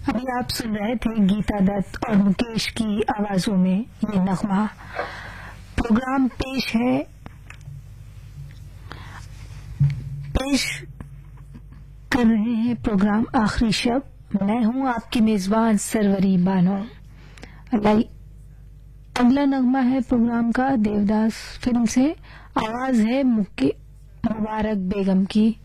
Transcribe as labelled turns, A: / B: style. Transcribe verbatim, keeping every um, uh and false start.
A: अभी आप सुन रहे थे गीता दत्त और मुकेश की आवाजों में ये नगमा। प्रोग्राम पेश है पेश कर रहे हैं प्रोग्राम आखिरी शब्द। मैं हूं आपकी मेजबान सरवरी बानो। अगला नगमा है प्रोग्राम का देवदास फिल्म से। आवाज है मुबारक बेगम की।